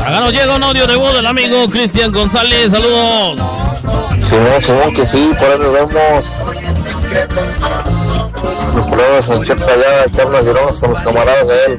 Acá nos llega un audio de voz del amigo Cristian González. Saludos. Simón, que sí, por ahí nos vemos. Nos ponemos a echar para allá, a echarnos con los camaradas de él.